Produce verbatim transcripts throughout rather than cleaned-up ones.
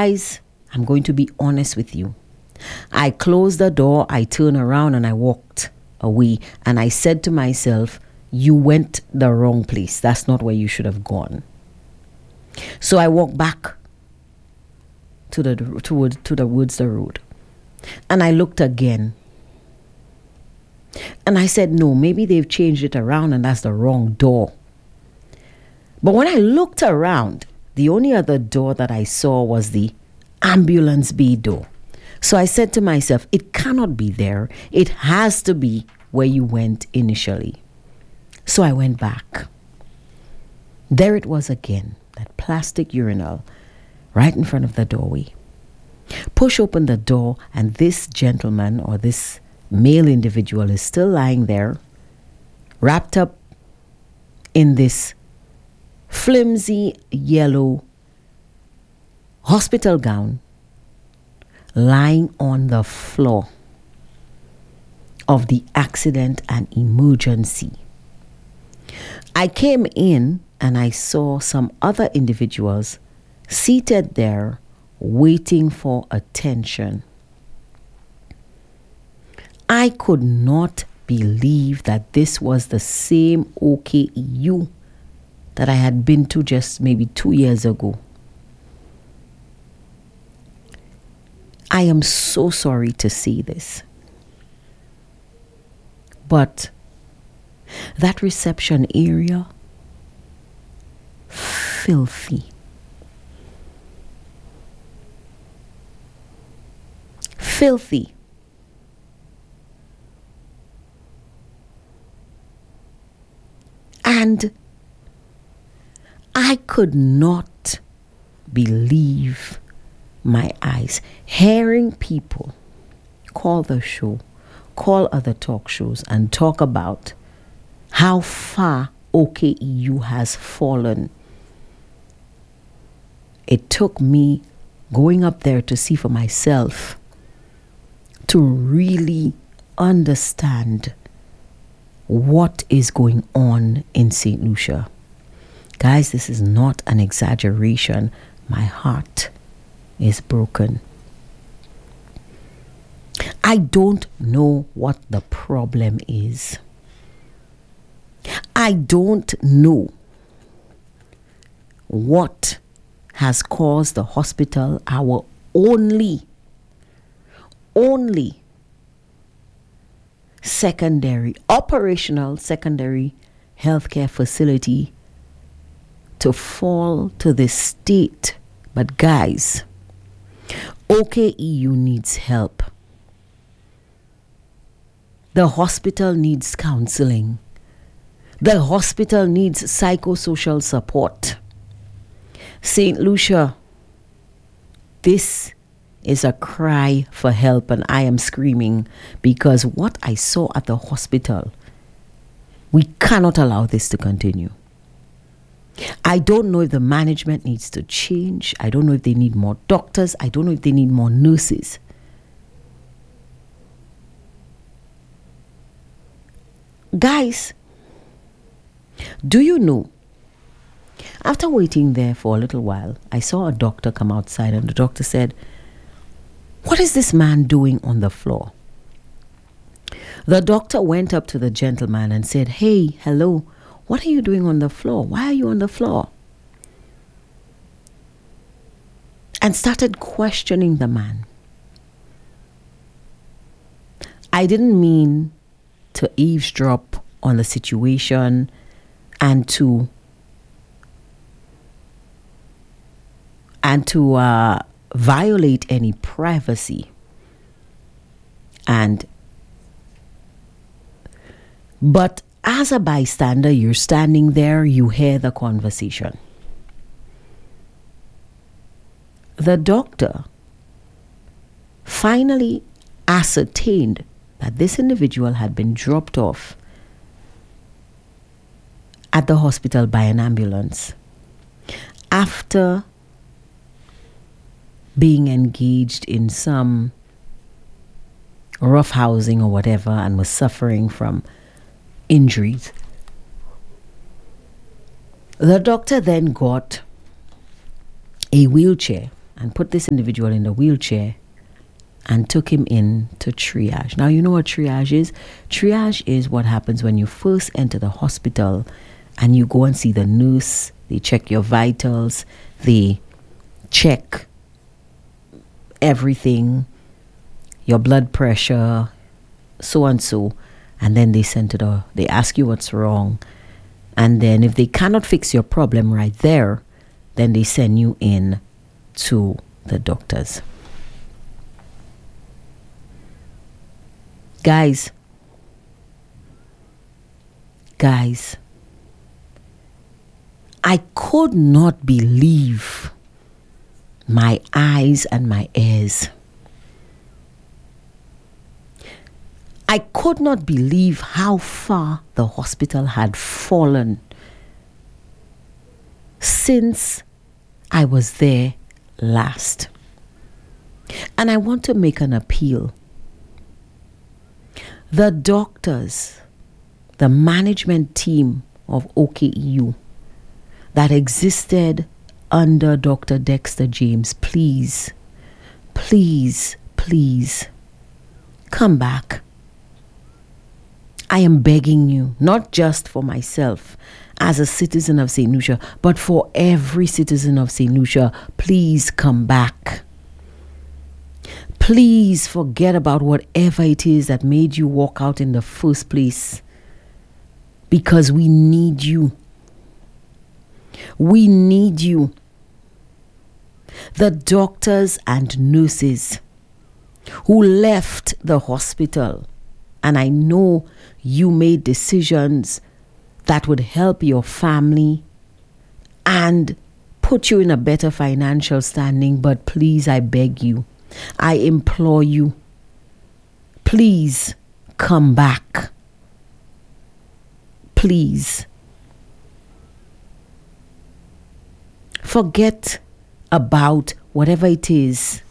Guys, I'm going to be honest with you. I closed the door, I turned around and I walked away. And I said to myself, you went the wrong place. That's not where you should have gone. So I walked back to the toward to the woods, the road. And I looked again. And I said, no, maybe they've changed it around and that's the wrong door. But when I looked around, the only other door that I saw was the ambulance bay door. So I said to myself, it cannot be there. It has to be where you went initially. So I went back. There it was again, that plastic urinal right in front of the doorway. Push open the door and this gentleman or this male individual is still lying there, wrapped up in this flimsy yellow hospital gown, lying on the floor of the accident and emergency. I came in and I saw some other individuals seated there waiting for attention. I could not believe that this was the same O K E U that I had been to just maybe two years ago. I am so sorry to say this, but that reception area, filthy. Filthy. And I could not believe my eyes. Hearing people call the show, call other talk shows and talk about how far O K E U has fallen. It took me going up there to see for myself to really understand what is going on in Saint Lucia. Guys, this is not an exaggeration. My heart is broken. I don't know what the problem is. I don't know what has caused the hospital, our only, only secondary, operational secondary healthcare facility to fall to this state. But guys, O K E U needs help. The hospital needs counseling. The hospital needs psychosocial support. Saint Lucia, this is a cry for help, and I am screaming because what I saw at the hospital, we cannot allow this to continue. I don't know if the management needs to change. I don't know if they need more doctors. I don't know if they need more nurses. Guys, do you know, after waiting there for a little while, I saw a doctor come outside and the doctor said, "What is this man doing on the floor?" The doctor went up to the gentleman and said, "Hey, hello, what are you doing on the floor? Why are you on the floor?" And started questioning the man. I didn't mean to eavesdrop on the situation and to and to uh, violate any privacy. And but as a bystander, you're standing there, you hear the conversation. The doctor finally ascertained that this individual had been dropped off at the hospital by an ambulance after being engaged in some rough housing or whatever and was suffering from injuries. The doctor then got a wheelchair and put this individual in the wheelchair and took him in to triage. Now, you know what triage is? Triage is what happens when you first enter the hospital and you go and see the nurse. They check your vitals. They check everything, your blood pressure, so and so. And then they send to the, they ask you what's wrong. And then if they cannot fix your problem right there, then they send you in to the doctors. Guys, guys, I could not believe my eyes and my ears. I could not believe how far the hospital had fallen since I was there last. And I want to make an appeal. The doctors, the management team of O K E U that existed under Doctor Dexter James, please, please, please, come back. I am begging you, not just for myself as a citizen of Saint Lucia, but for every citizen of Saint Lucia, please come back. Please forget about whatever it is that made you walk out in the first place, because we need you. We need you. The doctors and nurses who left the hospital, and I know you made decisions that would help your family and put you in a better financial standing, but please, I beg you, I implore you, please come back. Please. Forget about whatever it is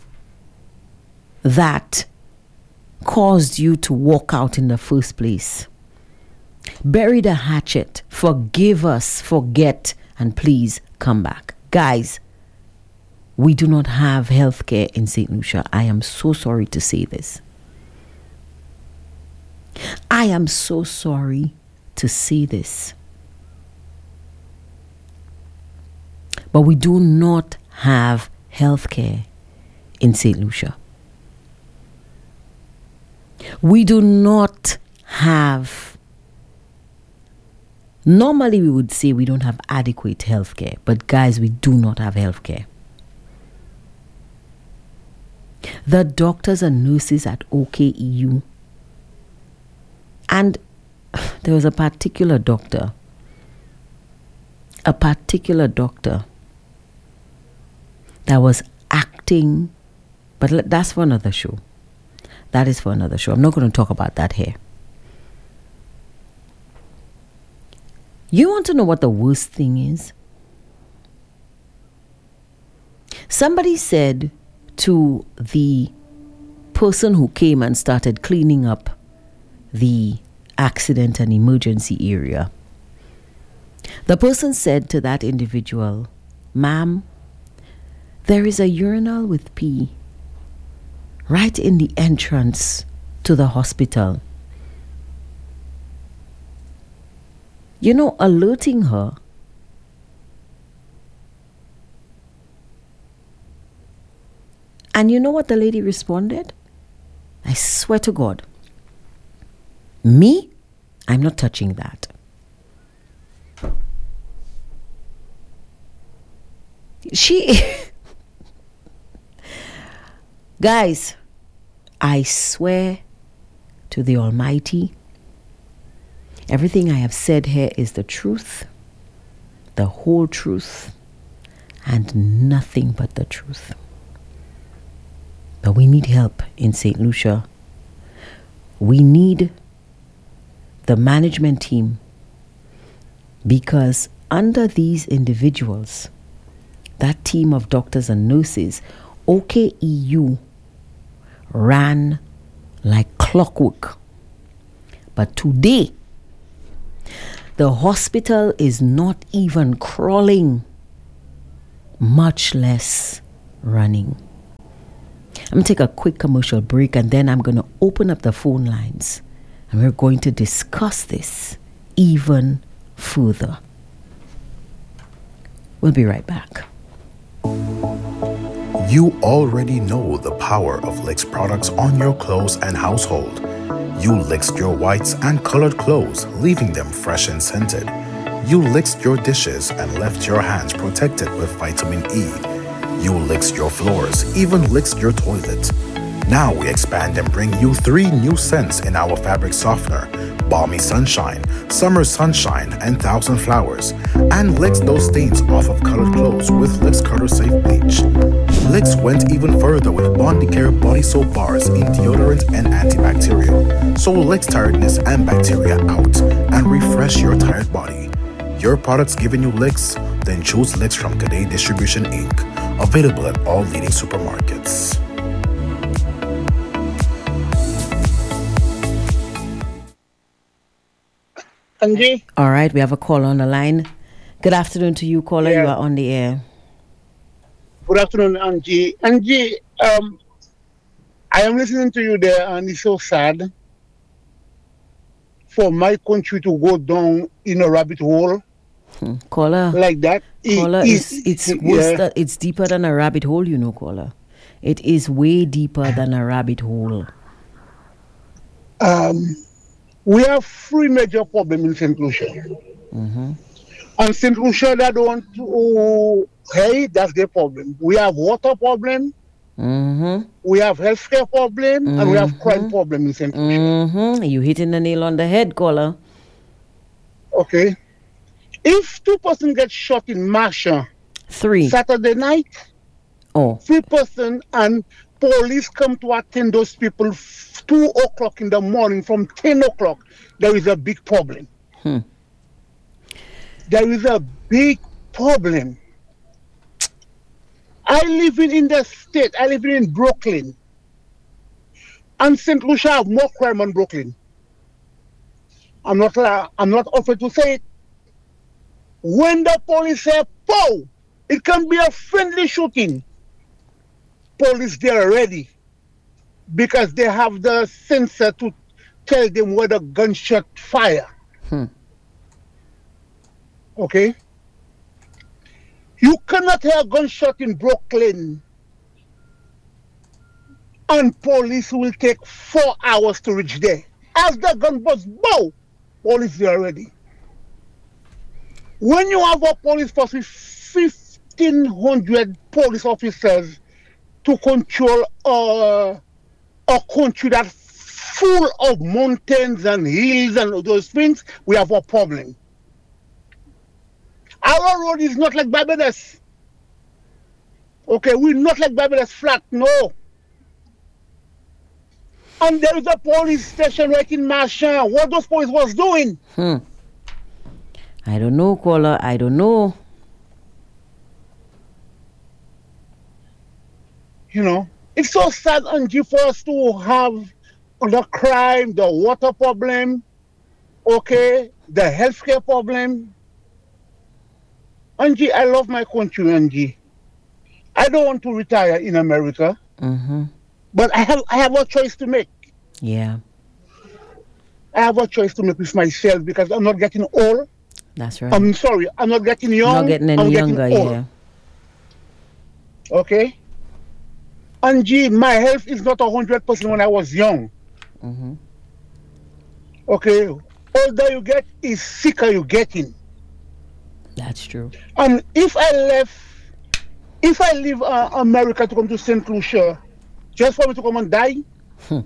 that caused you to walk out in the first place. Bury the hatchet. Forgive us. Forget. And please come back. Guys, we do not have healthcare in Saint Lucia. I am so sorry to say this. I am so sorry to say this. But we do not have healthcare in Saint Lucia. We do not have, normally we would say we don't have adequate healthcare, but guys, we do not have healthcare. The doctors and nurses at O K E U, and there was a particular doctor, a particular doctor that was acting, but that's for another show. That is for another show. I'm not going to talk about that here. You want to know what the worst thing is? Somebody said to the person who came and started cleaning up the accident and emergency area, the person said to that individual, "Ma'am, there is a urinal with pee right in the entrance to the hospital." You know, alerting her. And you know what the lady responded? I swear to God. Me? I'm not touching that. She... Guys, I swear to the Almighty, everything I have said here is the truth, the whole truth, and nothing but the truth. But we need help in Saint Lucia. We need the management team, because under these individuals, that team of doctors and nurses, O K E U ran like clockwork. But today, the hospital is not even crawling, much less running. I'm going to take a quick commercial break, and then I'm going to open up the phone lines, and we're going to discuss this even further. We'll be right back. You already know the power of Licks products on your clothes and household. You licked your whites and colored clothes, leaving them fresh and scented. You licked your dishes and left your hands protected with vitamin E. You licked your floors, even licked your toilet. Now we expand and bring you three new scents in our fabric softener: Balmy Sunshine, Summer Sunshine, and Thousand Flowers. And licks those stains off of colored clothes with Licks Cutter Safe Bleach. Licks went even further with Bondi Care body soap bars in deodorant and antibacterial. So licks tiredness and bacteria out and refresh your tired body. Your products giving you licks? Then choose Licks from Cadet Distribution Incorporated. Available at all leading supermarkets. Angie? All right, we have a caller on the line. Good afternoon to you, caller. Yeah. You are on the air. Good afternoon, Angie. Angie, um, I am listening to you there, and it's so sad for my country to go down in a rabbit hole Hmm. Caller, like that. It- caller, it- it's it's worse yeah. than, it's deeper than a rabbit hole, you know, caller. It is way deeper than a rabbit hole. Um, we have three major problems in Saint Lucia. Mm-hmm. And Saint Lucia, that don't, oh, hey, that's the problem. We have water problem, Mm-hmm. we have healthcare problem, and we have crime Mhm. problem in Saint Lucia. Mm-hmm. You hitting the nail on the head, caller. Okay. If two person get shot in Marshall Three. Saturday night, Oh. three person and police come to attend those people f- two o'clock in the morning from ten o'clock, there is a big problem. Hmm. There is a big problem. I live in, in the state, I live in Brooklyn. And Saint Lucia have more crime than Brooklyn. I'm not uh, I'm not afraid to say it. When the police say pow, it can be a friendly shooting. Police there ready because they have the sensor to tell them where the gunshot fire. Hmm. Okay? You cannot hear a gunshot in Brooklyn and police will take four hours to reach there. As the gun buzz, bow, police there ready. When you have a police force with fifteen hundred police officers to control uh, a country that's full of mountains and hills and those things, we have a problem. Our road is not like Barbados. Okay, we're not like Barbados flat, no. And there is a police station right in Marchand. What those police was doing? Hmm. I don't know, caller. I don't know. You know, it's so sad, Angie, for us to have the crime, the water problem, okay, the healthcare problem. Angie, I love my country, Angie. I don't want to retire in America, Mm-hmm. but I have I have a choice to make. Yeah, I have a choice to make with myself because I'm not getting old. that's right. I'm sorry, I'm not getting young. Not getting any I'm younger, getting old. yeah. Okay? Angie, my health is not one hundred percent when I was young. Mm-hmm. Okay? Older you get, is sicker you getting. That's true. And if I left, if I leave uh, America to come to Saint Lucia, just for me to come and die, Hmm.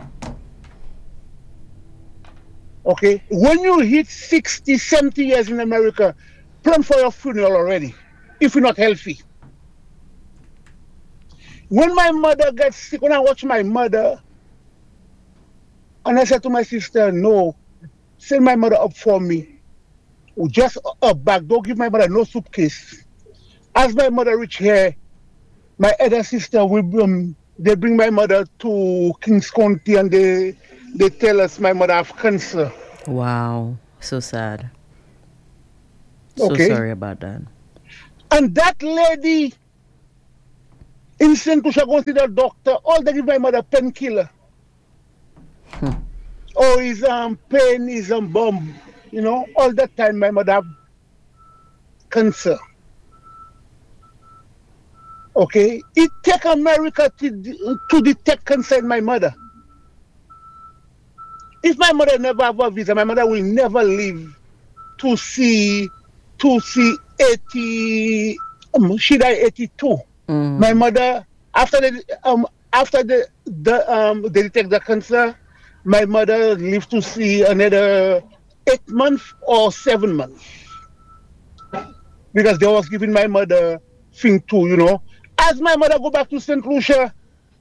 okay? When you hit sixty, seventy years in America, plan for your funeral already, if you're not healthy. When my mother gets sick, when I watch my mother, and I said to my sister, no, send my mother up for me. Just a bag, don't give my mother no suitcase. As my mother reach here, my other sister will um, they bring my mother to Kings County and they they tell us my mother have cancer. Wow. So sad. So Okay. sorry about that. And that lady In Saint Lucia, go see the doctor. All they give my mother painkiller. Hmm. Oh, his um, pain is um, bomb. You know, all that time my mother have cancer. Okay, it take America to, to detect cancer in my mother. If my mother never have a visa, my mother will never live to see to see eighty. Um, she died eighty-two. Mm. My mother, after the um after the the um they detect the cancer, my mother lived to see another eight months or seven months because they was giving my mother thing too, you know. As my mother go back to Saint Lucia,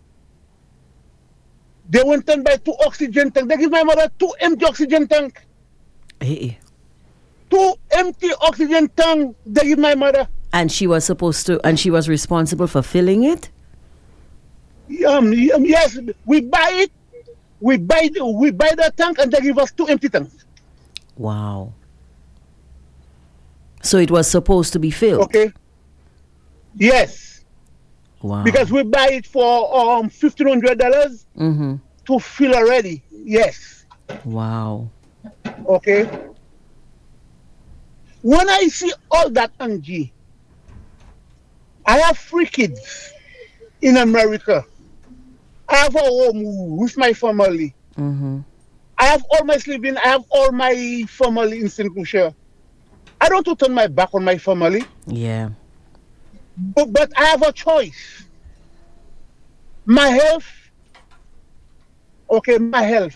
they went and buy two oxygen tank. They give my mother two empty oxygen tank. Hey. Two empty oxygen tank. They give my mother. And she was supposed to, and she was responsible for filling it? Um, um, yes, we buy it. We buy the, we buy the tank and they give us two empty tanks. Wow. So it was supposed to be filled? Okay. Yes. Wow. Because we buy it for um fifteen hundred dollars Mm-hmm. to fill already. Yes. Wow. Okay. When I see all that, Angie, I have three kids in America. I have a home with my family. Mm-hmm. I have all my sleeping. I have all my family in Saint Lucia. I don't want to turn my back on my family. Yeah. But, but I have a choice. My health. Okay, my health.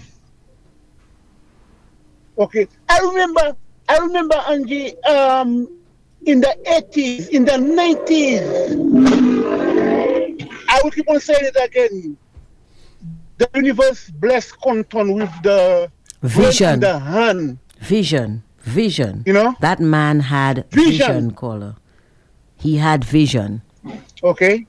Okay. I remember, I remember, Angie, um, in the eighties, in the nineties, I will keep on saying it again. The universe blessed Compton with the Vision. in the hand. Vision. Vision. You know? That man had Vision. vision, caller. He had vision. Okay.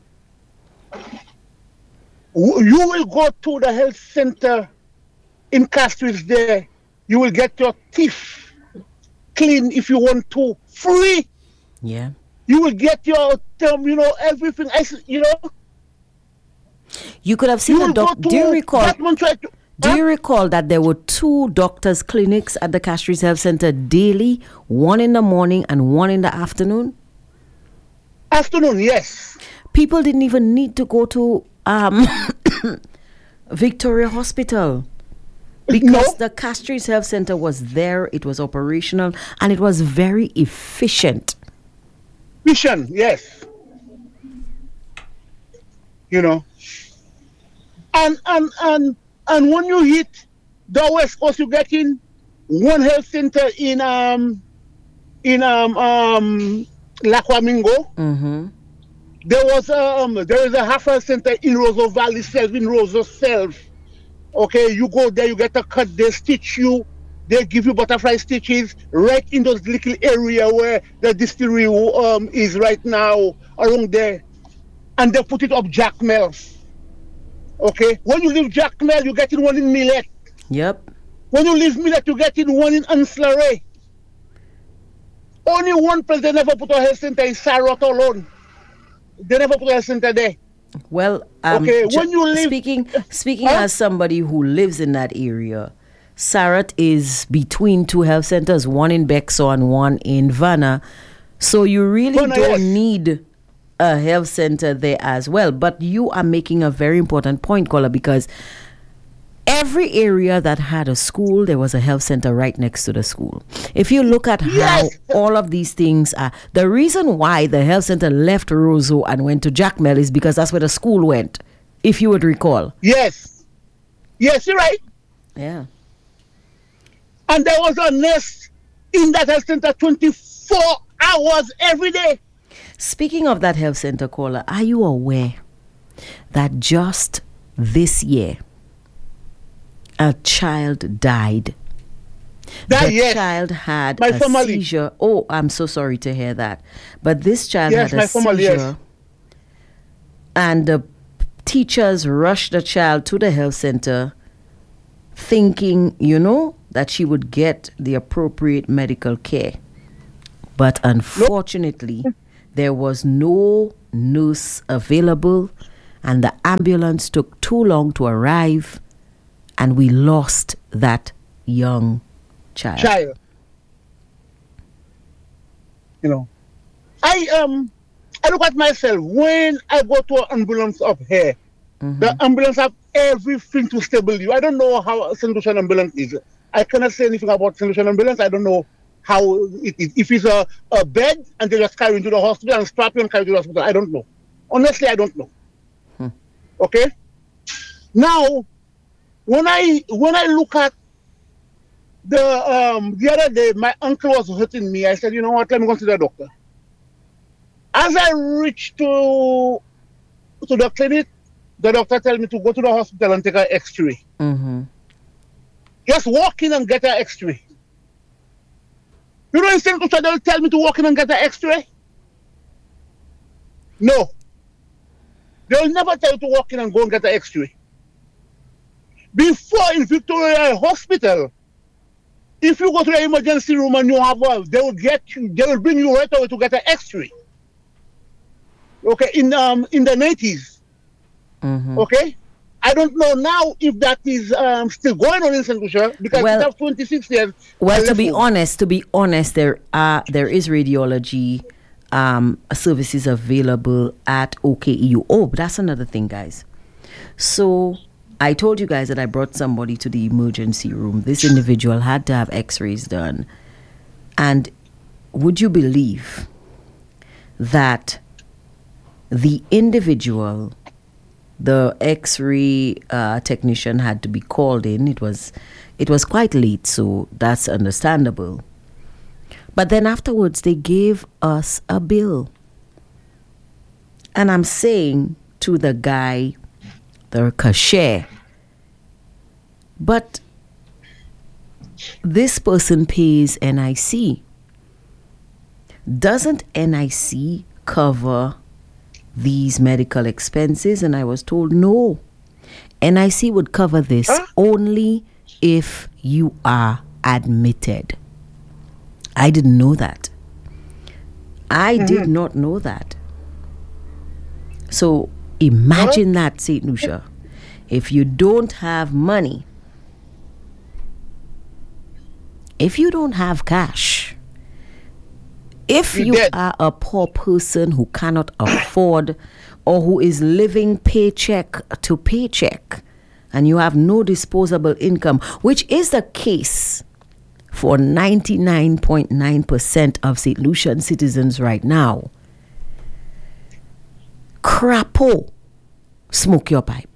You will go to the health center in Castries there. You will get your teeth clean if you want to. Free. Yeah. You will get your, um, you know, everything. I, s- you know. You could have seen You a will go doctor. to Do you recall? Batman try to- Do Huh? you recall that there were two doctors' clinics at the Castries Health Center daily, one in the morning and one in the afternoon? Afternoon, yes. People didn't even need to go to um, Victoria Hospital because No. the Castries Health Center was there, it was operational, and it was very efficient. Mission, yes. You know. And and and and when you hit the West Coast, you get in one health center in um in um um Laquamingo. Mm-hmm. There was um there is a half health center in Roseau Valley self in Roseau self. Okay, you go there, you get a cut, they stitch you, they give you butterfly stitches right in those little area where the distillery um is right now around there, and they put it up Jack Mills. Okay, when you leave Jack Mill, you get in one in Millet. Yep. When you leave Millet, you get in one in Anslare. Only one place they never put a health center is Sarot alone. They never put a health center there. Well, um, Okay, ju- when you live- speaking speaking Huh? as somebody who lives in that area, Sarat is between two health centers, one in Bexar and one in Vanna. So you really Vanna, don't yes. need a health center there as well. But you are making a very important point, Kola, because every area that had a school, there was a health center right next to the school. If you look at Yes. how all of these things are, the reason why the health center left Roseau and went to Jackmel is because that's where the school went, if you would recall. Yes. Yes, you're right. Yeah. And there was a nurse in that health center twenty-four hours every day. Speaking of that health center, caller, are you aware that just this year a child died? That, the yes. child had My a family. seizure. Oh, I'm so sorry to hear that. But this child Yes, had a my family, seizure. yes. And the teachers rushed the child to the health center thinking, you know, that she would get the appropriate medical care. But unfortunately, there was no nurse available and the ambulance took too long to arrive, and we lost that young child. Child. You know, I um, I look at myself when I go to an ambulance up here. Mm-hmm. The ambulance have everything to stable you. I don't know how Saint Lucia ambulance is. I cannot say anything about Saint Lucia ambulance. I don't know how it is. If it's a, a bed and they just carry you to the hospital and strap you and carry you to the hospital, I don't know. Honestly, I don't know. Hmm. Okay. Now, when I when I look at the um the other day, my uncle was hurting me. I said, you know what? Let me go to the doctor. As I reached to to the clinic, the doctor told me to go to the hospital and take an X-ray. Mm-hmm. Just walk in and get an X-ray. You know, instead of they'll tell me to walk in and get an X-ray. No, they'll never tell you to walk in and go and get an X-ray. Before in Victoria Hospital, if you go to the emergency room and you have a, they will get you, they will bring you right away to get an X-ray. Okay, in um in the nineties. Mm-hmm. Okay, I don't know now if that is um, still going on in Saint Lucia because well, it has twenty-six years. Well, to be home. honest, to be honest, there are there is radiology um, services available at O K E U. Oh, but that's another thing, guys. So I told you guys that I brought somebody to the emergency room. This individual had to have X-rays done, and would you believe that the individual, the X-ray uh, technician had to be called in. It was, it was quite late, so that's understandable. But then afterwards, they gave us a bill, and I'm saying to the guy, the cashier, but this person pays N I C. Doesn't N I C cover these medical expenses? And I was told no, N I C would cover this huh? only if you are admitted. I didn't know that. I mm-hmm. did not know that. So imagine what? that, Saint Lucia. If you don't have money, if you don't have cash, if you dead. are a poor person who cannot afford or who is living paycheck to paycheck and you have no disposable income, which is the case for ninety-nine point nine percent of Saint Lucian citizens right now, crapo, smoke your pipe.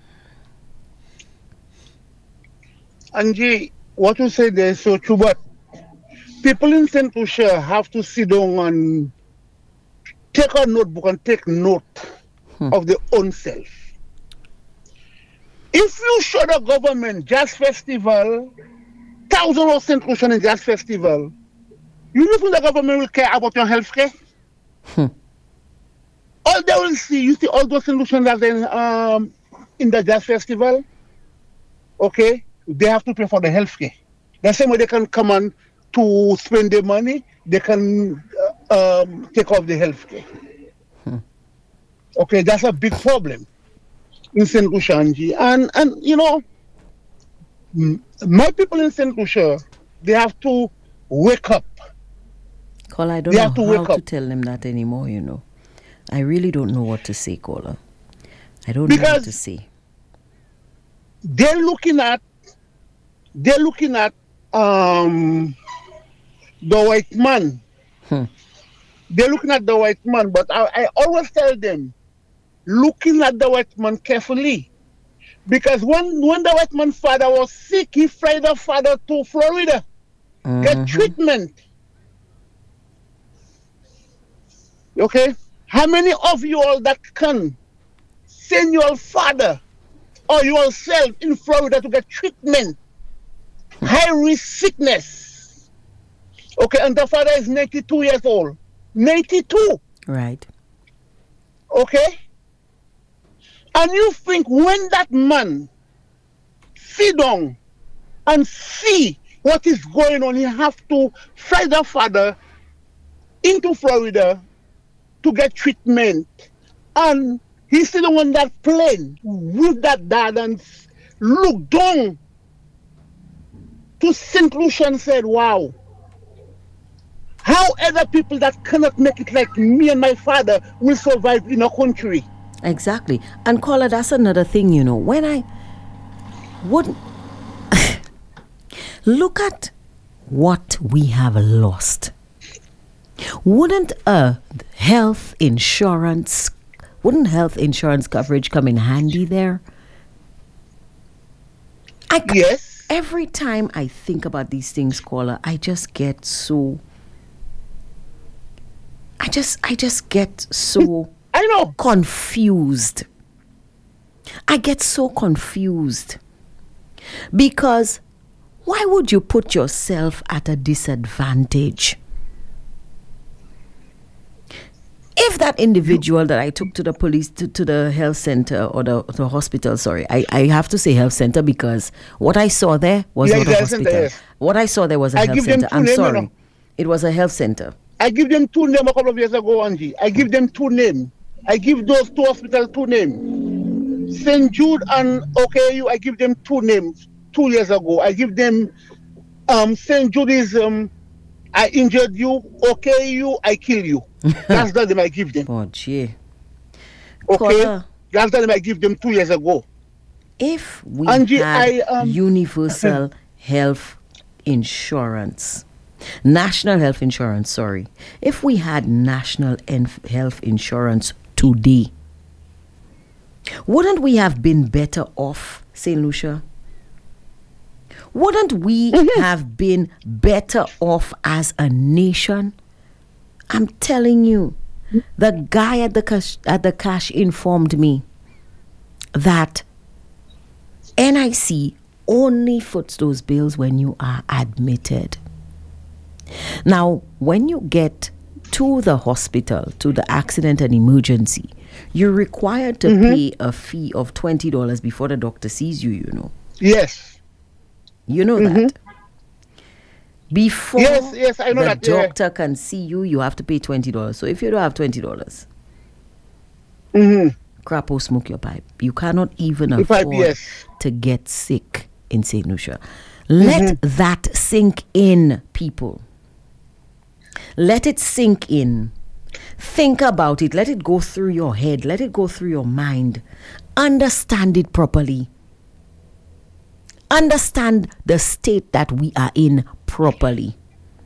Angie, what you said there is so true, but people in Saint Lucia have to sit down and take a notebook and take note hmm. of their own self. If you show the government jazz festival, thousands of Saint Lucian in jazz festival, you don't think the government will care about your health care? Hmm. All they will see, you see all those Saint Lucians that in, um, in the jazz festival, okay, they have to pay for the health care. The same way they can come on to spend their money, they can uh, um, take off the health care. Hmm. Okay, that's a big problem in Saint Lucia. And, and, you know, my people in Saint Lucia, they have to wake up. Caller, I don't they know have to how wake to up. tell them that anymore, you know. I really don't know what to say, Caller. I don't because know what to say. They're looking at, they're looking at, um, the white man. Hmm. They're looking at the white man, but I, I always tell them, looking at the white man carefully. Because when, when the white man's father was sick, he flew the father to Florida, mm-hmm. get treatment. Okay? How many of you all that can send your father or yourself in Florida to get treatment? High risk sickness. Okay, and the father is ninety-two years old. ninety-two. Right. Okay? And you think when that man sit down and see what is going on, he have to fly the father into Florida to get treatment. And He's sitting on that plane with that dad and looked down to Saint Lucia and said, wow, how other people that cannot make it like me and my father will survive in a country? Exactly. And caller, that's another thing, you know. When I would look at what we have lost, wouldn't a health insurance, wouldn't health insurance coverage come in handy there? I, yes. Every time I think about these things, caller, I just get so. I just, I just get so. I know. Confused. I get so confused because why would you put yourself at a disadvantage? If that individual that I took to the police, to, to the health center or the, the hospital, sorry, I, I have to say health center because what I saw there was yeah, not a hospital. Center, yes. What I saw there was a I health give center. Them I'm names, sorry. You know. It was a health center. I give them two names a couple of years ago, Angie. I give them two names. I give those two hospitals two names. Saint Jude and O K U, I give them two names two years ago. I give them um, Saint Jude is um, I injured you, O K U, I kill you. That's the name I give them. Oh, gee. Okay? Caller, that's the name I give them two years ago. If we Angie, had I, um, universal health insurance, national health insurance, sorry. If we had national enf- health insurance today, wouldn't we have been better off, Saint Lucia? Wouldn't we mm-hmm. have been better off as a nation? I'm telling you, the guy at the cash, at the cash informed me that N I C only foots those bills when you are admitted. Now, when you get to the hospital, to the accident and emergency, you're required to mm-hmm. pay a fee of twenty dollars before the doctor sees you, you know. Yes. You know mm-hmm. that. Before yes, yes, I know the that, doctor yeah. can see you, you have to pay twenty dollars. So if you don't have twenty dollars, mm-hmm. crap or smoke your pipe. You cannot even the afford pipe, yes. to get sick in Saint Lucia. Let mm-hmm. that sink in, people. Let it sink in. Think about it. Let it go through your head. Let it go through your mind. Understand it properly. Understand the state that we are in properly.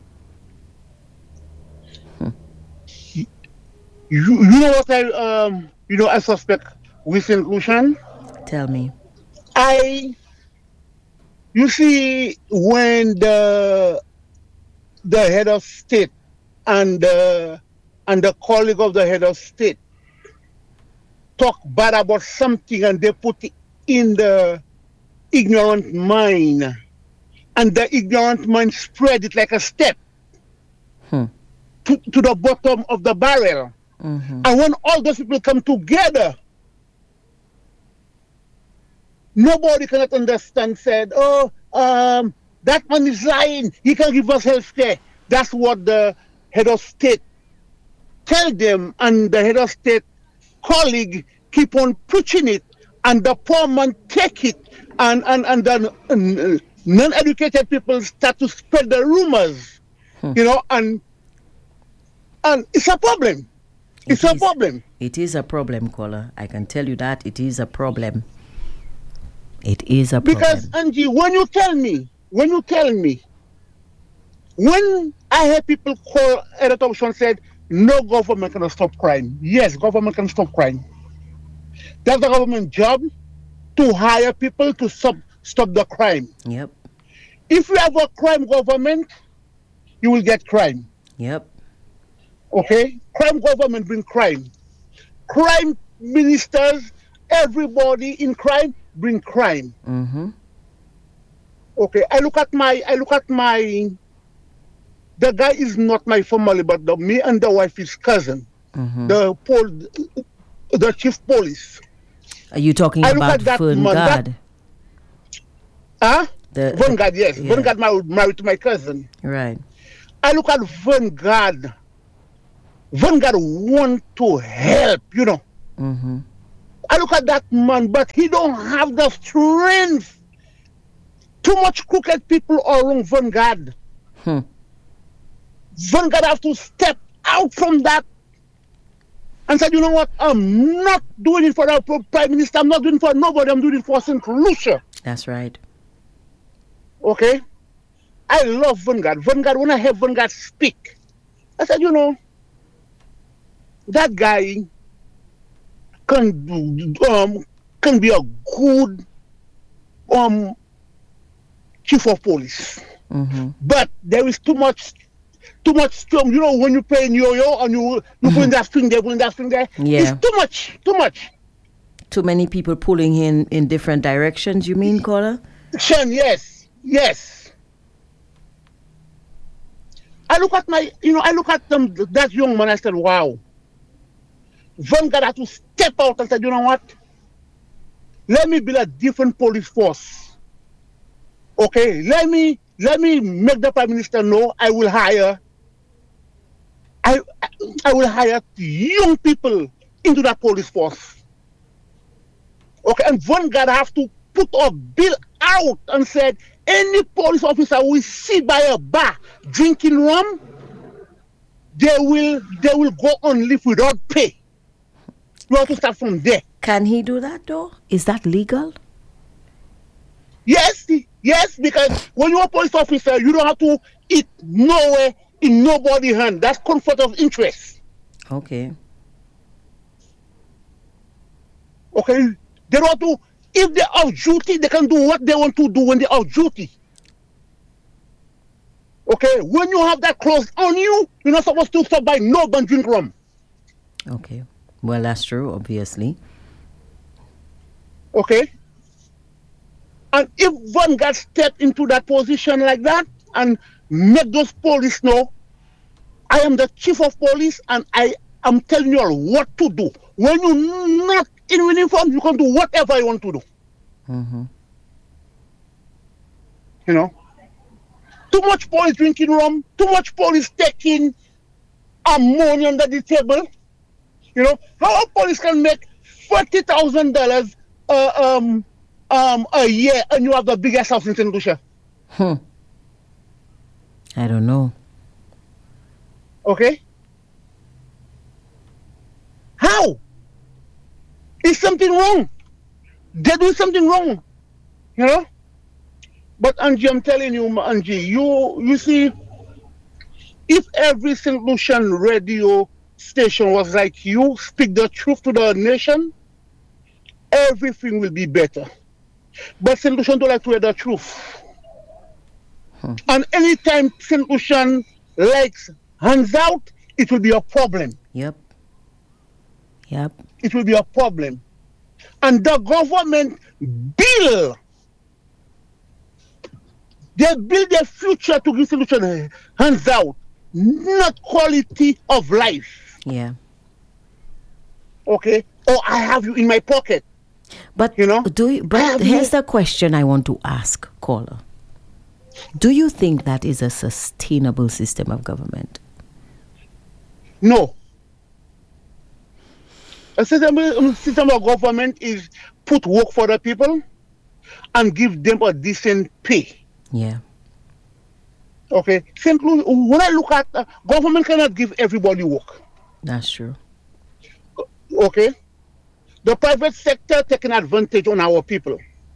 Hmm. You, you know what I um you know I suspect with Saint Lucian? Tell me. I you see when the the head of state and the and the colleague of the head of state talk bad about something and they put it in the ignorant mind, and the ignorant mind spread it like a step hmm. to, to the bottom of the barrel. Mm-hmm. And when all those people come together, nobody cannot understand, said, oh, um, that man is lying. He can give us health care. That's what the head of state tell them, and the head of state colleague keep on preaching it, and the poor man take it. And and and then uh, non-educated people start to spread the rumors, hmm. you know, and and it's a problem. It's it a is, problem. It is a problem, caller. I can tell you that it is a problem. It is a problem. Because Angie, when you tell me, when you tell me, when I hear people call Edit Option said, no government can stop crime. Yes, government can stop crime. That's the government job. To hire people to stop, stop the crime. Yep. If you have a crime government, you will get crime. Yep. Okay? Crime government bring crime. Crime ministers, everybody in crime bring crime. Mm-hmm. Okay, I look at my, I look at my, the guy is not my family, but the, me and the wife is cousin. Mm-hmm. The pol, the chief police. Are you talking I about Ferngard? Huh? Ferngard, yes. Yeah. Ferngard married, married to my cousin. Right. I look at Ferngard. Ferngard want to help, you know. Mm-hmm. I look at that man, but he don't have the strength. Too much crooked people are wrong Vanguard. Hmm. Vanguard have to step out from that and said, you know what, I'm not doing it for the Prime Minister, I'm not doing it for nobody, I'm doing it for Saint Lucia. That's right. Okay? I love Vanguard. Vanguard, when I hear Vanguard speak, I said, you know, that guy can um can be a good um chief of police. Mm-hmm. But there is too much too much storm. You know, when you play in yo-yo and you you Mm-hmm. put in that string there, put in that string there, Yeah. it's too much, too much. Too many people pulling in in different directions, you mean, caller? Sean, yes, yes. I look at my, you know, I look at them, that young man, I said, wow. Vanguard had to step out and said, you know what? Let me build a different police force. Okay, let me let me make the Prime Minister know I will hire I I will hire young people into that police force. Okay, and Vanguard have to put a bill out and said any police officer we see by a bar drinking rum, they will they will go on leave without pay. We have to start from there. Can he do that though? Is that legal? Yes, yes, because when you're a police officer, you don't have to eat nowhere in nobody's hand. That's conflict of interest. Okay. Okay, they don't have to. If they're off duty, they can do what they want to do when they're off duty. Okay, when you have that clothes on you, you're not supposed to stop by no and drink rum. Okay. Well, that's true, obviously. Okay? And if Vanguard step into that position like that and make those police know, I am the chief of police and I am telling you all what to do. When you're not in uniform, you can do whatever you want to do. Mm-hmm. You know? Too much police drinking rum, too much police taking ammonia under the table. You know, how a police can make forty thousand dollars uh, um, um, a year and you have the biggest house in Saint Lucia? Hmm. I don't know. Okay? How? Is something wrong? They're doing something wrong. You know? But Angie, I'm telling you, Angie, you you see, if every Saint Lucian radio station was like you, speak the truth to the nation, everything will be better. But Saint Lucian don't like to hear the truth. Hmm. And anytime Saint Lucian likes hands out, it will be a problem. Yep. Yep. It will be a problem. And the government bill, they build their future to give Saint Lucian hands out, not quality of life. Yeah. Okay? Or I have you in my pocket. But You know, do you, I but have here's no- the question I want to ask, caller. Do you think that is a sustainable system of government? No. A system, a system of government is put work for the people and give them a decent pay. Yeah. Okay? Saint Louis, when I look at uh, government cannot give everybody work. That's true. Okay? The private sector taking advantage on our people.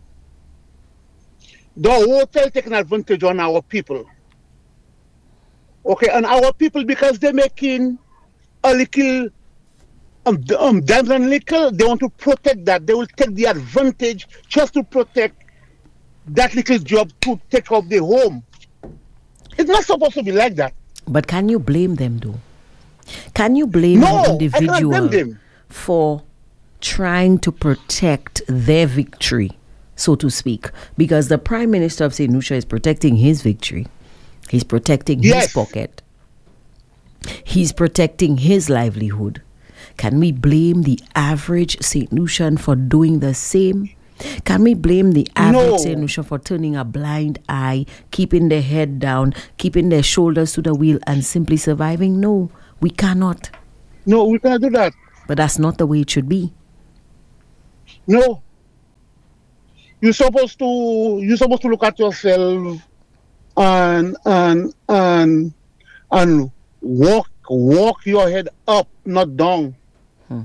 The hotel taking advantage on our people. Okay, and our people, because they're making a little um, d- um, dimes and nickel, they want to protect that. They will take the advantage just to protect that little job to take off the home. It's not supposed to be like that. But can you blame them though? Can you blame No, an I can't individual blame them. for trying to protect their victory, so to speak? Because the Prime Minister of Saint Lucia is protecting his victory. He's protecting Yes. his pocket. He's protecting his livelihood. Can we blame the average Saint Lucian for doing the same? Can we blame the average No. Saint Lucian for turning a blind eye, keeping their head down, keeping their shoulders to the wheel, and simply surviving? No, we cannot. No, we cannot do that. But that's not the way it should be. No. You're supposed to you're supposed to look at yourself and and and and walk walk your head up, not down. Hmm.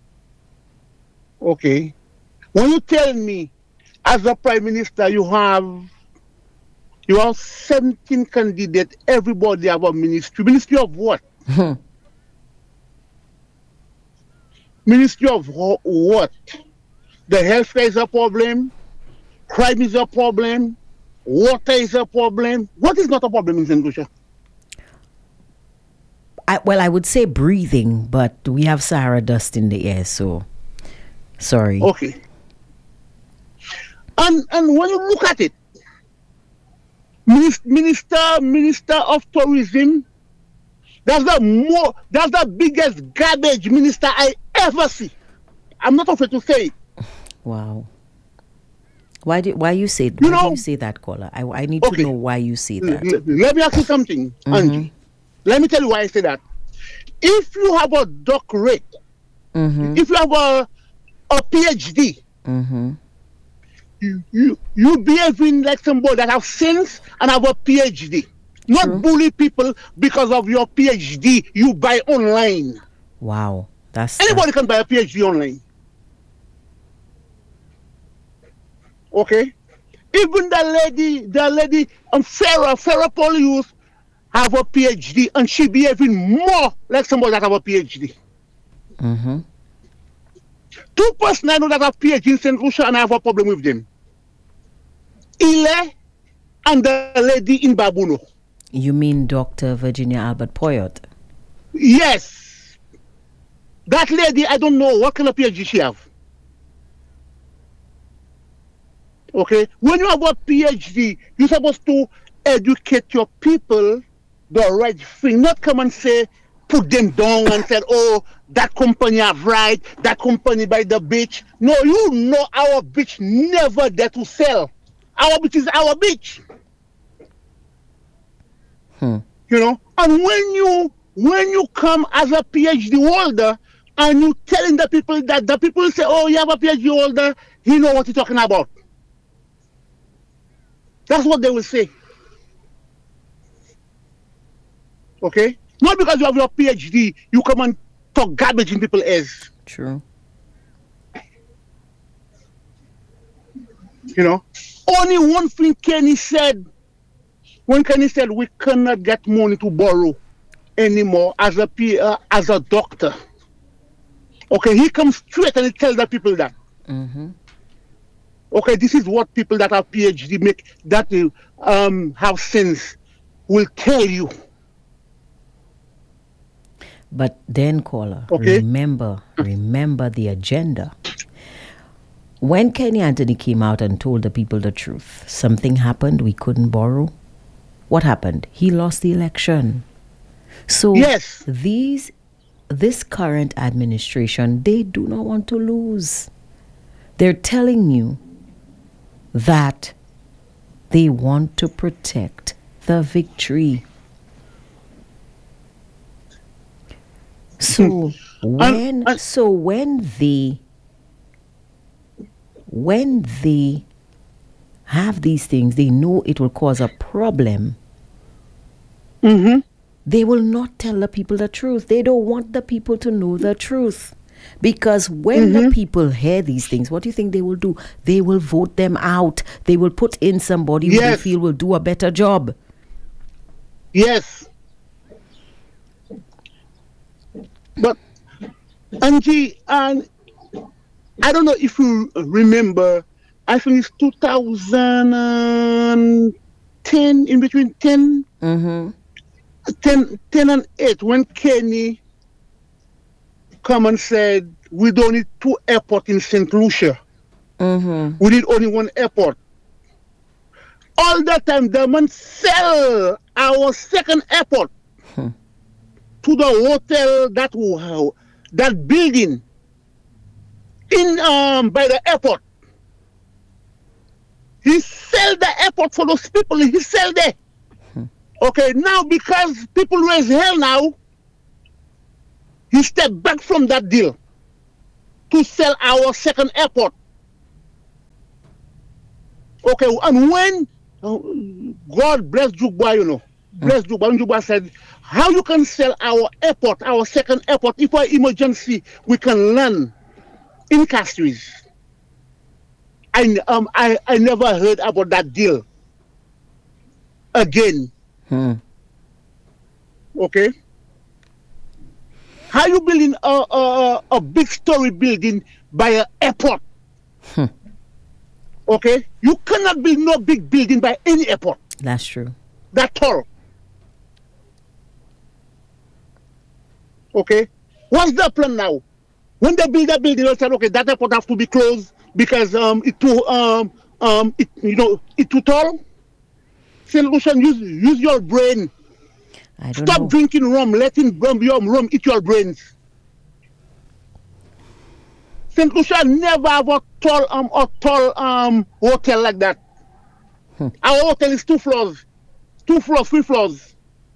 Okay. When you tell me as a prime minister you have you have seventeen candidates, everybody have a ministry. Ministry of what? Hmm. Ministry of wh- what? The healthcare is a problem, crime is a problem, water is a problem. What is not a problem in Saint Lucia? I, well, I would say breathing, but we have Sahara dust in the air, so sorry. Okay. And and when you look at it, Minis- Minister Minister of Tourism, that's the more that's the biggest garbage minister I ever see. I'm not afraid to say it. Wow. Why do why you say You why do know- you say that, caller? I, I need to Okay. know why you say that. L- let me ask you something, Angie. Let me tell you why I say that. If you have a doctorate, Mm-hmm. if you have a a PhD, Mm-hmm. you you you behaving like somebody that have sense and have a PhD. Not True. bully people because of your PhD you buy online. Wow. That's Anybody can buy a PhD online. Okay? Even the lady, the lady, um, Farah, Farah Polius have a PhD and she behaving more like somebody that have a PhD. Mm-hmm. Two persons I know that have PhD in Saint Lucia and I have a problem with them. Ile and the lady in Babuno. You mean Doctor Virginia Albert Poyot? Yes. That lady, I don't know what kind of PhD she have. Okay? When you have a PhD, you're supposed to educate your people the right thing. Not come and say, put them down and say, oh, that company have right, that company by the beach. No, you know our beach never there to sell. Our beach is our beach. Hmm. You know, and when you when you come as a PhD holder and you telling the people that the people say, oh, you have a PhD holder, he know what you're talking about. That's what they will say. Okay? Not because you have your PhD, you come and talk garbage in people's ears. True. You know? Only one thing Kenny said, when Kenny said we cannot get money to borrow anymore as a P, uh, as a doctor. Okay, he comes straight and he tells the people that. Mm-hmm. Okay, this is what people that have PhD make, that um, have sense, will tell you. But then, caller, Okay. remember, remember the agenda. When Kenny Anthony came out and told the people the truth, something happened, we couldn't borrow. What happened? He lost the election. So Yes. these this current administration, they do not want to lose. They're telling you that they want to protect the victory. So when and- so when they when they have these things, they know it will cause a problem. Mm-hmm. They will not tell the people the truth. They don't want the people to know the truth. Because when the people hear these things, what do you think they will do? They will vote them out. They will put in somebody who they Yes. feel will do a better job. Yes. But, Angie, and I don't know if you remember, I think it's two thousand ten, in between ten, Mm-hmm. ten, ten and eight, when Kenny come and said, we don't need two airports in Saint Lucia. Mm-hmm. We need only one airport. All that time, the man sell our second airport Hmm. to the hotel that wow, that building in um by the airport. He sell the airport for those people. He sell there. Okay, now because people raise hell now, he stepped back from that deal to sell our second airport. Okay, and when uh, God bless Jugba, you know, bless mm. Jugba, and Jugba said, how you can sell our airport, our second airport, if for emergency we can land in Castries. I um I, I never heard about that deal again. Hmm. Okay. How you building a a, a big story building by an airport? Hmm. Okay, you cannot build no big building by any airport. That's true. That tall. Okay, what's the plan now? When they build that building, they say, okay, that airport have to be closed because um it too um um it you know it too tall. Saint Lucian, use use your brain. I don't Stop know. drinking rum, letting rum your rum eat your brains. Saint Lucia never have a tall um a tall um hotel like that. Hmm. Our hotel is two floors, two floors, three floors.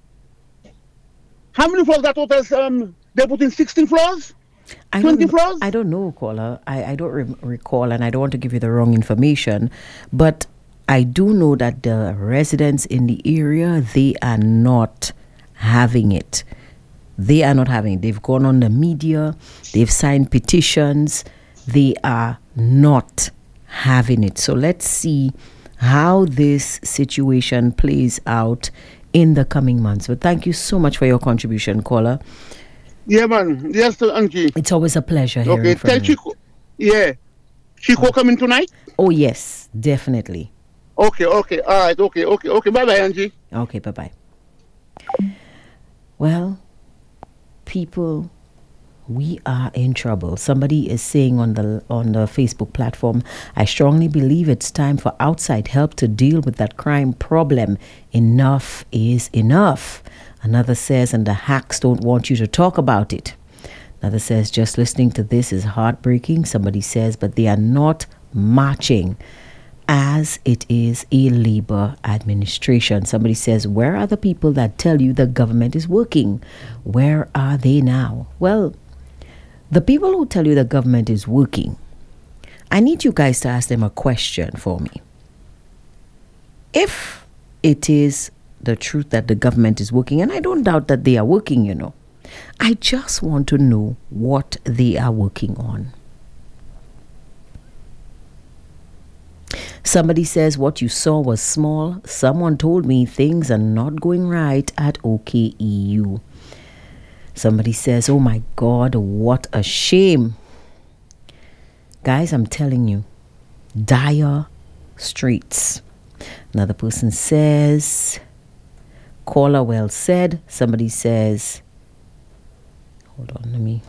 How many floors that hotel? Um, they put in sixteen floors, I twenty don't, floors. I don't know, caller. I I don't re- recall, and I don't want to give you the wrong information, but I do know that the residents in the area, they are not having it. They are not having it. They've gone on the media. They've signed petitions. They are not having it. So let's see how this situation plays out in the coming months. But thank you so much for your contribution, caller. Yeah, man. Yes, Angie. It's always a pleasure hearing okay, from tell you. Chico. Yeah. Chico oh. coming tonight? Oh, yes, definitely. Okay, okay. All right, okay, okay, okay. Bye-bye, Angie. Okay, bye-bye. Well, people, we are in trouble. Somebody is saying on the on the Facebook platform, I strongly believe it's time for outside help to deal with that crime problem. Enough is enough. Another says, and the hacks don't want you to talk about it. Another says, just listening to this is heartbreaking. Somebody says, but they are not marching as it is a labor administration. Somebody says, where are the people that tell you the government is working? Where are they now? Well, the people who tell you the government is working, I need you guys to ask them a question for me. If it is the truth that the government is working, and I don't doubt that they are working, you know, I just want to know what they are working on. Somebody says what you saw was small. Someone told me things are not going right at O K E U. Somebody says, oh my God, what a shame. Guys, I'm telling you, dire streets. Another person says, caller well said. Somebody says, hold on, let me.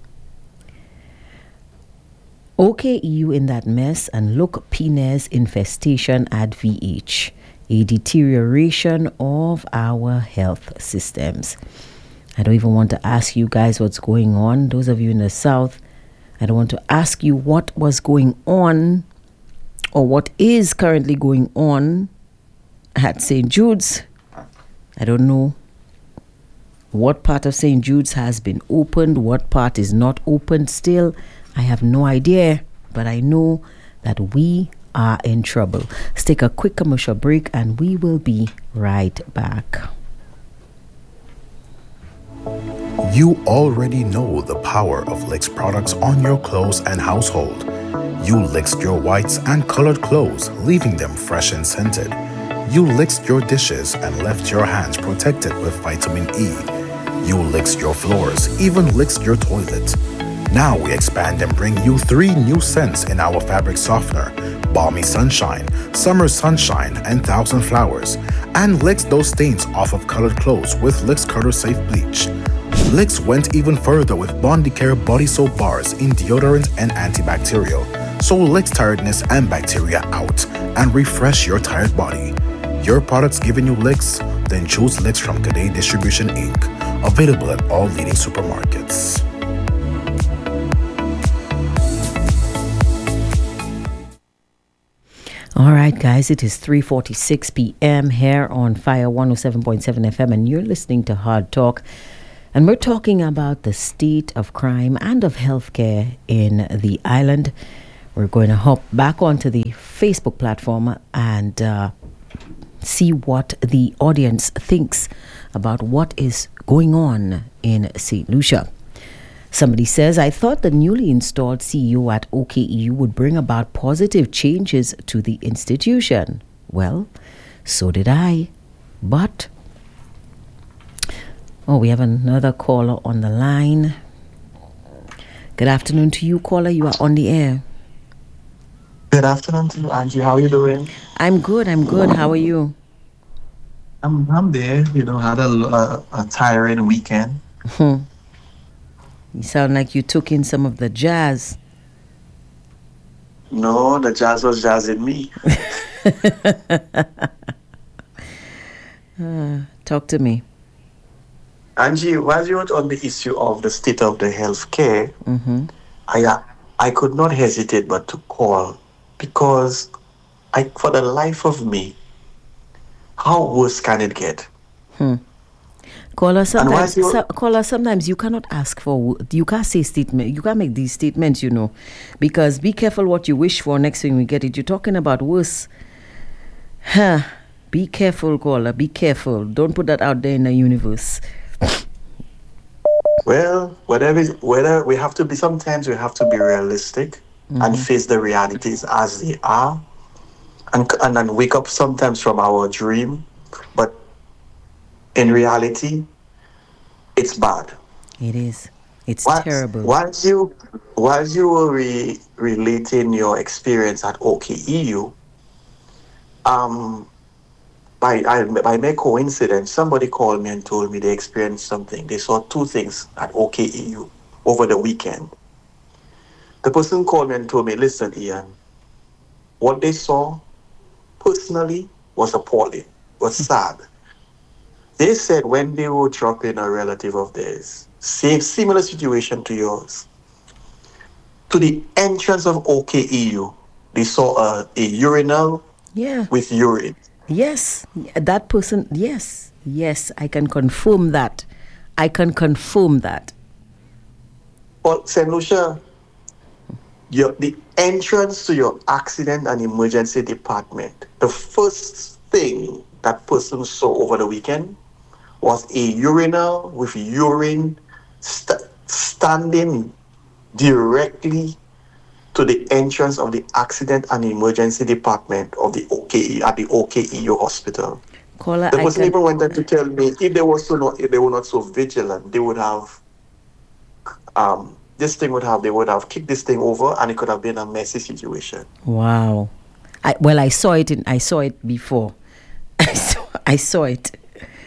O K E U in that mess, and look, P N E S infestation at V H. A deterioration of our health systems. I don't even want to ask you guys what's going on. Those of you in the South, I don't want to ask you what was going on or what is currently going on at Saint Jude's. I don't know what part of Saint Jude's has been opened, what part is not opened still. I have no idea, but I know that we are in trouble. Let's take a quick commercial break and we will be right back. You already know the power of Licks products on your clothes and household. You licked your whites and colored clothes, leaving them fresh and scented. You licked your dishes and left your hands protected with vitamin E. You licked your floors, even licked your toilet. Now we expand and bring you three new scents in our fabric softener: Balmy Sunshine, Summer Sunshine, and Thousand Flowers, and licks those stains off of colored clothes with Licks Cutter Safe Bleach. Licks went even further with Bondicare body soap bars in deodorant and antibacterial, so licks tiredness and bacteria out and refresh your tired body. Your products giving you licks? Then choose Licks from Today Distribution Incorporated. Available at all leading supermarkets. All right, guys, it is three forty-six p.m. here on Fire one oh seven point seven F M, and you're listening to Hard Talk. And we're talking about the state of crime and of healthcare in the island. We're going to hop back onto the Facebook platform and uh, see what the audience thinks about what is going on in Saint Lucia. Somebody says, I thought the newly installed C E O at O K E U would bring about positive changes to the institution. Well, so did I. But, oh, we have another caller on the line. Good afternoon to you, caller. You are on the air. Good afternoon to you, Angie. How are you doing? I'm good. I'm good. How are you? I'm I'm there. You know, had a, a, a tiring weekend. Hmm. You sound like you took in some of the jazz. No, the jazz was jazzing me. uh, talk to me. Angie, while you were on the issue of the state of the health care, mm-hmm. I I could not hesitate but to call because I, for the life of me, how worse can it get? Hmm. Caller, sometimes, so, caller, sometimes you cannot ask for, you can't say statement, you can't make these statements, you know, because be careful what you wish for. Next thing we get it, you're talking about worse. Huh. Be careful, caller, be careful. Don't put that out there in the universe. Well, whatever, whether we have to be, sometimes we have to be realistic mm-hmm. and face the realities as they are, and and then wake up sometimes from our dream, but in reality, it's bad. It is. It's once, terrible. Once you, once you were re- relating your experience at O K E U, um, by I, by mere coincidence, somebody called me and told me they experienced something. They saw two things at O K E U over the weekend. The person called me and told me, "Listen, Ian, what they saw personally was appalling, was sad." They said when they were dropping a relative of theirs, same similar situation to yours, to the entrance of O K E U, they saw a, a urinal yeah. with urine. Yes, that person, yes, yes, I can confirm that. I can confirm that. Well, Saint Lucia, your, the entrance to your accident and emergency department, the first thing that person saw over the weekend was a urinal with urine st- standing directly to the entrance of the accident and emergency department of the O K E at the O K E U hospital. Caller, the person can... even went on to tell me if they were so not if they were not so vigilant, they would have um this thing would have they would have kicked this thing over and it could have been a messy situation. Wow. I, well, I saw it in I saw it before. I saw I saw it.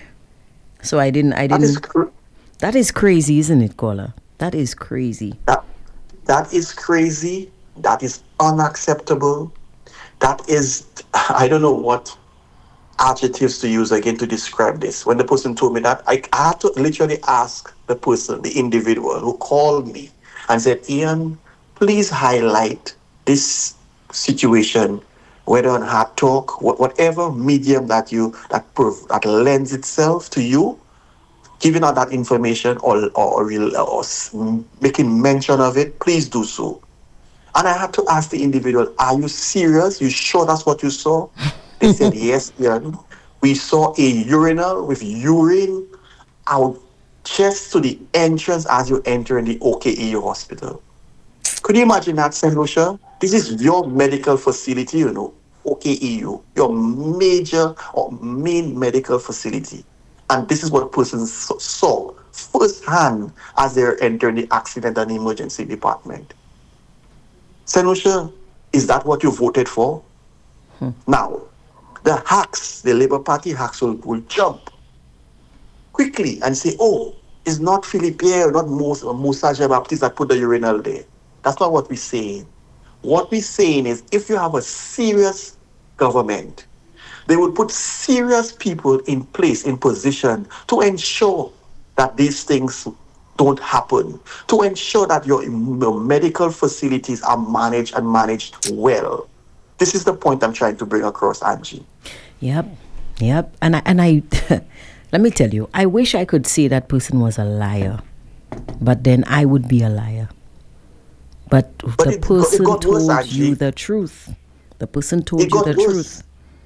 So I didn't, I didn't, that is, cr- that is crazy, isn't it, caller? That is crazy. That, that is crazy. That is unacceptable. That is, I don't know what adjectives to use again to describe this. When the person told me that, I, I had to literally ask the person, the individual who called me and said, Ian, please highlight this situation, whether on Hard Talk, whatever medium that you that prov- that lends itself to you, giving out that information or or, or or making mention of it, please do so. And I had to ask the individual, "Are you serious? You sure that's what you saw?" They said, "Yes, Ian. We saw a urinal with urine out just to the entrance as you enter in the O K E U hospital." Could you imagine that, Saint Lucia? This is your medical facility, you know, O K E U, your major or main medical facility. And this is what persons saw firsthand as they're entering the accident and emergency department. Saint Lucia, is that what you voted for? Hmm. Now, the hacks, the Labour Party hacks will, will jump quickly and say, oh, it's not Philippe Pierre, not Moussa Jean-Baptiste that put the urinal there. That's not what we're saying. What we're saying is if you have a serious government, they would put serious people in place, in position to ensure that these things don't happen, to ensure that your, your medical facilities are managed and managed well. This is the point I'm trying to bring across, Angie. Yep, yep. And I, and I let me tell you, I wish I could say that person was a liar, but then I would be a liar. But But the it, got- it person got worse, told you Angie. the truth. The person told It you got the worse. truth.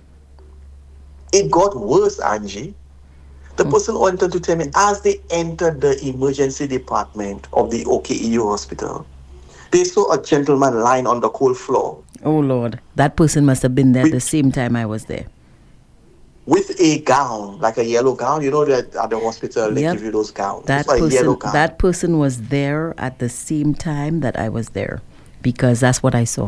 It got worse, Angie. The person wanted to tell me as they entered the emergency department of the O K E U hospital, they saw a gentleman lying on the cold floor Oh Lord, that person must have been there at the with same time I was there. with a gown, like a yellow gown. You know that at the hospital they give Yep. you those gowns. It's That a yellow person gown. that person was there at the same time that I was there because that's what I saw.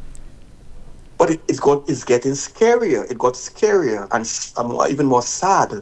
But it, it's got it's getting scarier. It got scarier and s- and more- even more sad.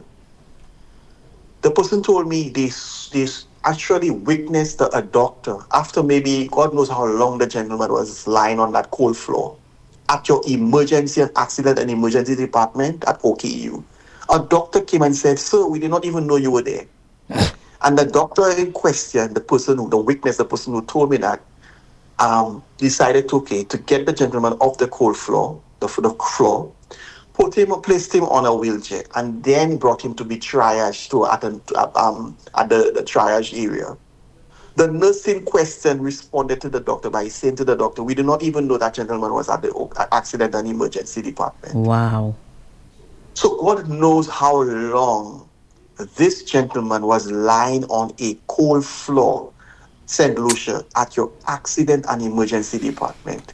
The person told me they s- they s- actually witnessed a, a doctor after maybe God knows how long the gentleman was lying on that cold floor at your emergency and accident and emergency department at O K E U. A doctor came and said, "Sir, we did not even know you were there." And the doctor in question, the person who, the witness, the person who told me that, um, decided to, okay, to get the gentleman off the cold floor, the, the floor, put him, placed him on a wheelchair, and then brought him to be triaged to at, an, um, at the, the triage area. The nurse in question responded to the doctor by saying to the doctor, "We do not even know that gentleman was at the o- accident and emergency department." Wow. So God knows how long this gentleman was lying on a cold floor, Saint Lucia, at your accident and emergency department.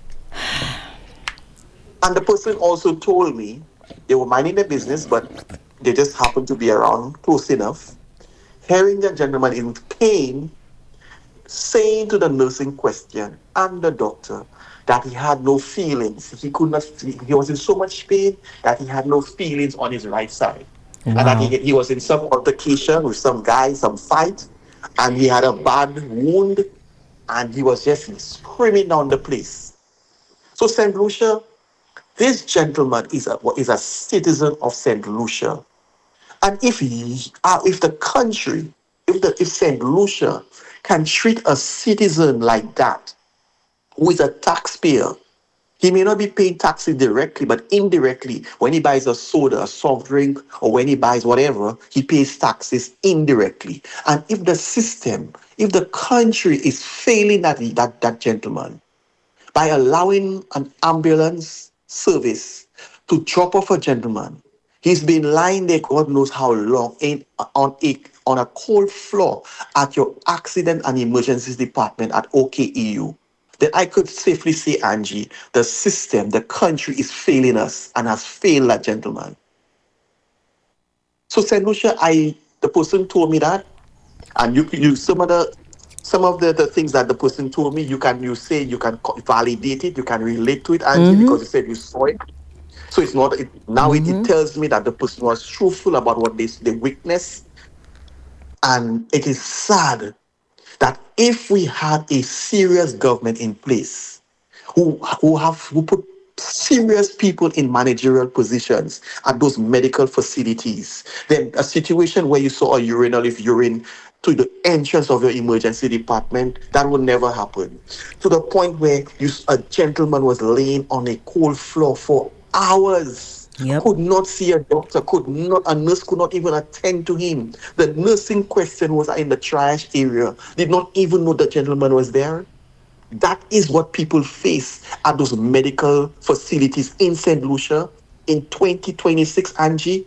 And the person also told me they were minding their business, but they just happened to be around close enough. Hearing the gentleman in pain saying to the nurse in question and the doctor that he had no feelings. He could not, he was in so much pain that he had no feelings on his right side. And that Wow. he, he was in some altercation with some guy, some fight, and he had a bad wound, and he was just screaming down the place. So Saint Lucia, this gentleman is a, is a citizen of Saint Lucia. And if he, uh, if the country, if the if Saint Lucia can treat a citizen like that, who is a taxpayer, he may not be paying taxes directly, but indirectly, when he buys a soda, a soft drink, or when he buys whatever, he pays taxes indirectly. And if the system, if the country is failing that, that, that gentleman by allowing an ambulance service to drop off a gentleman, he's been lying there God knows how long in, on, a, on a cold floor at your accident and emergencies department at O K E U. Then I could safely say, Angie, the system, the country is failing us and has failed that gentleman. So, Saint Lucia, I the person told me that, and you you some of the some of the, the things that the person told me, you can you say you can co- validate it, you can relate to it, Angie, because you said you saw it. So it's not it, now it, it tells me that the person was truthful about what they they witnessed, and it is sad that if we had a serious government in place who who have who put serious people in managerial positions at those medical facilities, then a situation where you saw a urinal if urine to the entrance of your emergency department, that would never happen. To the point where you a gentleman was laying on a cold floor for hours. Yep. Could not see a doctor, could not, a nurse could not even attend to him. The nurse in question was in the triage area, did not even know the gentleman was there. That is what people face at those medical facilities in Saint Lucia in twenty twenty-six, Angie.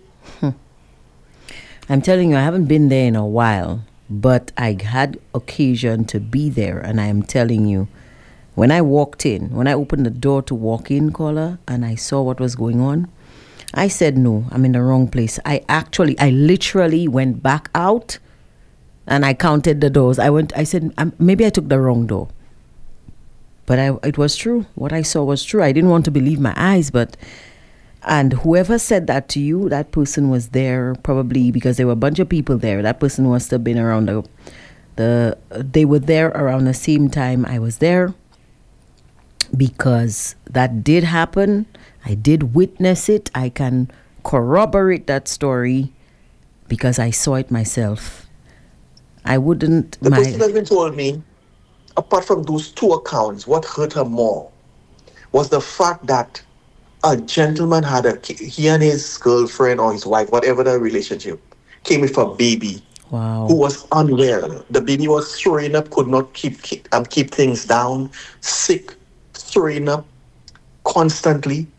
I'm telling you, I haven't been there in a while, but I had occasion to be there, and I am telling you, when I walked in, when I opened the door to walk in, caller, and I saw what was going on, I said, no, I'm in the wrong place. I actually, I literally went back out and I counted the doors. I went, I said, um, maybe I took the wrong door. But I, it was true. What I saw was true. I didn't want to believe my eyes, but, and whoever said that to you, that person was there probably because there were a bunch of people there. That person must have been around the, the, they were there around the same time I was there, because that did happen. I did witness it. I can corroborate that story because I saw it myself. I wouldn't. The my person has been told me, apart from those two accounts, what hurt her more was the fact that a gentleman had a, he and his girlfriend or his wife, whatever the relationship, came with a baby. Wow. who was unwell. The baby was throwing up, could not keep keep, um, keep things down, sick, throwing up constantly.